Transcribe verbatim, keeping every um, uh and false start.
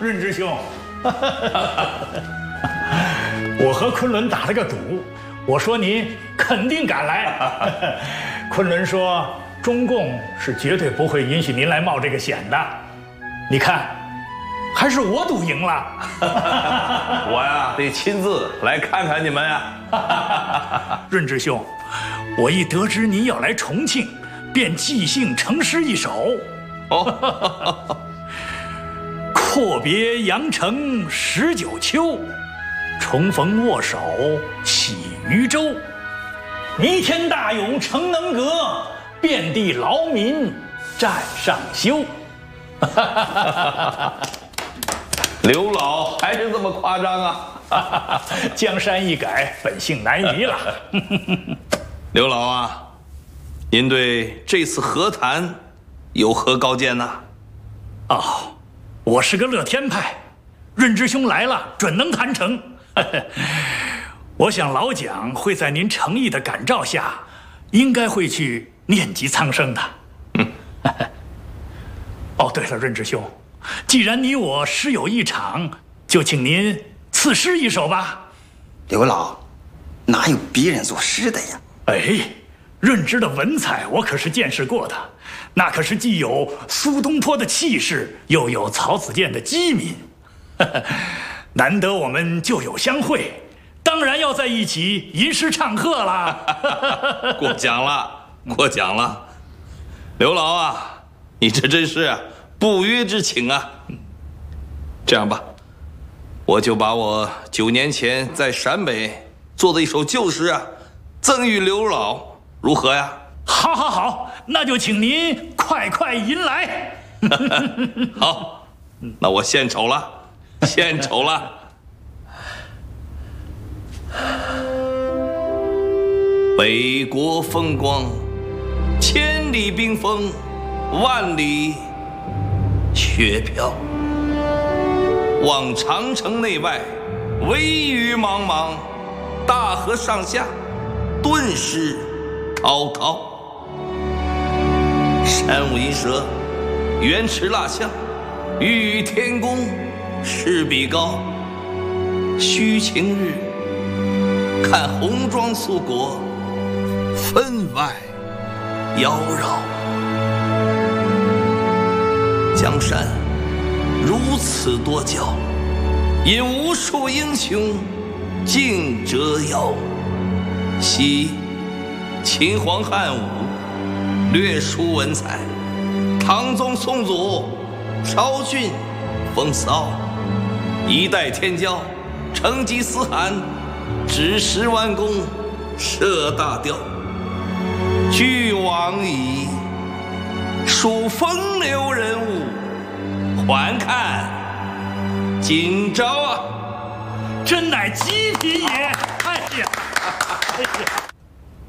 润之兄。我和昆仑打了个赌，我说您肯定敢来。昆仑说中共是绝对不会允许您来冒这个险的。你看，还是我赌赢了。 我呀得亲自来看看你们呀。 润之兄，我一得知您要来重庆，便即兴成诗一首。哦，阔别阳城十九秋，重逢握手喜渔舟。弥天大勇诚能革，遍地劳民占上修。 刘老还是这么夸张啊！ 江山易改，本性难移了。 刘老啊，您对这次和谈有何高见呢？ 哦，我是个乐天派，润之兄来了准能谈成。我想老蒋会在您诚意的感召下，应该会去念及苍生的。嗯。哦，对了，润之兄，既然你我诗有一场，就请您赐诗一首吧。 刘老，哪有别人作诗的呀？ 哎，润之的文采我可是见识过的，那可是既有苏东坡的气势，又有曹子建的机敏。难得我们旧友相会，当然要在一起吟诗唱和啦。 过奖了，过奖了。刘老啊，你这真是不约之请啊。这样吧，我就把我九年前在陕北做的一首旧诗啊，赠与刘老，如何呀？ 好，好，好，那就请您快快吟来。 好，那我献丑了，献丑了。北国风光，千里冰封，万里雪飘。望长城内外，微雨茫茫，大河上下，顿时滔滔。山舞银蛇，原驰蜡象，玉宇天宫，势比高。须晴日，看红装素裹，分外妖娆。江山如此多娇，引无数英雄竞折腰。昔秦皇汉武，略输文采；唐宗宋祖，超俊风骚。一代天骄，成吉思汗，只识弯弓射大雕。俱往矣，数风流人物，还看今朝啊！ 真乃极品也！哎呀，哎呀。